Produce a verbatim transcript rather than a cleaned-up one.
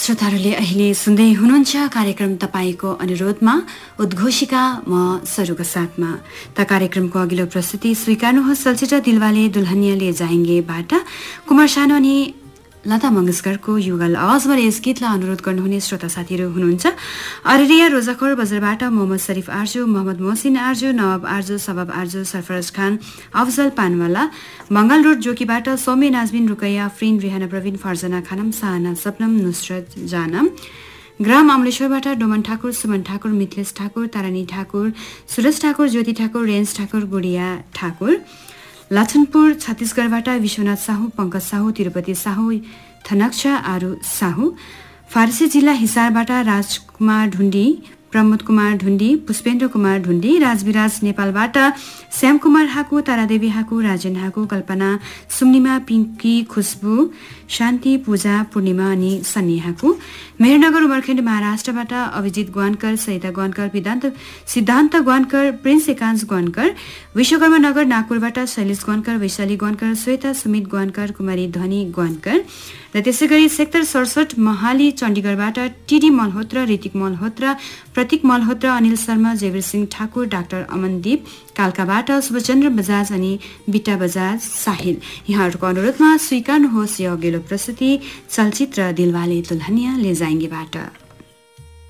श्रोताहरूले अहिले सुन्दै हुनुहुन्छ कार्यक्रम तपाईँको अनुरोधमा उद्घोषिका म सरुका साथमा। त कार्यक्रमको अघिल्लो प्रस्तुति स्वीकार्नुहोस् चलचित्र दिलवाले दुल्हनिया ले जाएंगेबाट कुमार सानु अनि लता मंगेशकरको युगल आवाजमा यस गीतलाई अनुरोध गर्नुहुने श्रोता साथीहरू हुनुहुन्छ। अरेरिया रोजाखोर बजारबाट मोहम्मद शरीफ आर्जु, मोहम्मद मोहसिन आर्जु, नवाब आर्जु, सबब आर्जु, सरफराज खान, अफजल पानवाला, मंगल रोड जोकीबाट सौम्य नाजबिन, रुकैया अफ्रिन, रिहाना प्रवीण, फर्जना खानम, साहना सपनम, नुसरत जानम, ग्राम अमलेश्वरबाट डोमन ठाकुर, सुमन ठाकुर, मिथिलेश ठाकुर, तारानी ठाकुर, सुरज ठाकुर, ज्योति ठाकुर, रेन्स ठाकुर, गुडिया ठाकुर, लछनपुर छत्तीसगढ़बाट विश्वनाथ साहू, पंकज साहू, तिरुपति साहू, थनक्षा आरु साहू, फारसी जिल्ला हिसारबाट राजकुमार ढुण्डी, प्रमोद कुमार ढुण्डी, पुष्पेन्द्र कुमार ढुण्डी, राजविराज नेपालबाट श्यामकुमार हाकु, तारादेवी हाकु, राजेन हाकु, कल्पना, सुम्निमा, पिङ्की, खुशबु, शान्ति, पूजा, पूर्णिमा अनि सन्नी हाकु, मेहरनगर उमरखेण्ड महाराष्ट्रबाट अभिजित ग्वानकर, सहिता ग्वानकर, सिद्धान्त सिद्धान्त ग्वानकर, प्रिन्स एकांश ग्वानकर, विश्वकर्मा नगर नागपुरबाट शैलेश ग्वानकर, वैशाली ग्वानकर, श्वेता सुमित ग्वानकर, कुमारी ध्वनि ग्वानकर र त्यसै गरी सेक्टर सडसठ महाली चण्डीगढबाट टिडी मल्होत्रा, ऋतिक मल्होत्रा, प्रतीक मल्होत्रा, अनिल शर्मा, जयवीर सिंह ठाकुर, डाक्टर अमनदीप, कालकाबाट सुभचन्द्र बजाज अनि बिट्टा बजाज साहिल। यहाँहरूको अनुरोधमा स्वीकार्नुहोस् यो अघिल्लो प्रस्तुति चलचित्र दिलवाले दुल्हनिया ले जाएंगेबाट।